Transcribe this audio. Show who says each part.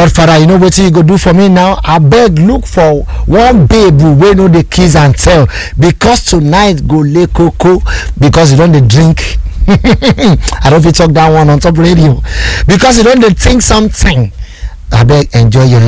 Speaker 1: Godfather, you know what you go do for me now? I beg, look for one babe wey know the kiss and tell, because tonight go lay cocoa, because you don't dey drink. I don't fit talk that one on top radio, because you don't dey think something. I beg, enjoy your